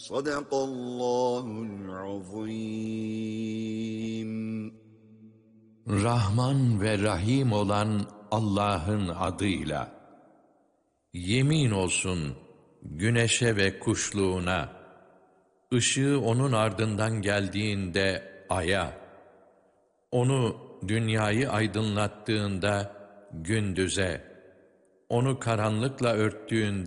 Sadakallahul azim. Rahman ve Rahim olan Allah'ın adıyla. Yemin olsun güneşe ve kuşluğuna, ışığı onun ardından geldiğinde aya, onu dünyayı aydınlattığında gündüze, onu karanlıkla örttüğünde